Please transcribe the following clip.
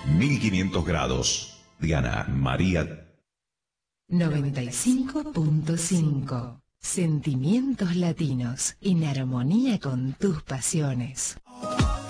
1500 grados. Diana María. 95.5. Sentimientos latinos en armonía con tus pasiones.